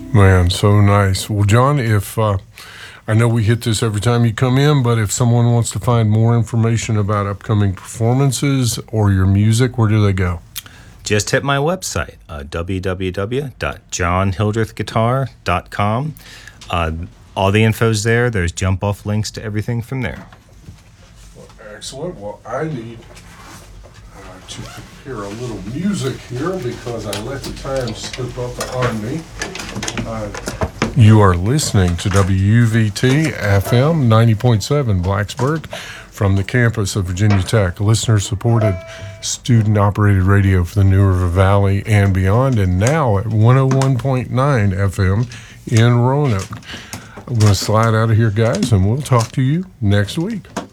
Man, so nice. Well, John, if I know we hit this every time you come in, but if someone wants to find more information about upcoming performances or your music, where do they go? Just hit my website, www.johnhildrethguitar.com. All the info's there. There's jump-off links to everything from there. Well, excellent. Well, I need to prepare a little music here because I let the time slip up on me. You are listening to WUVT FM 90.7 Blacksburg from the campus of Virginia Tech, listener-supported, student-operated radio for the New River Valley and beyond, and now at 101.9 FM in Roanoke. I'm going to slide out of here, guys, and we'll talk to you next week.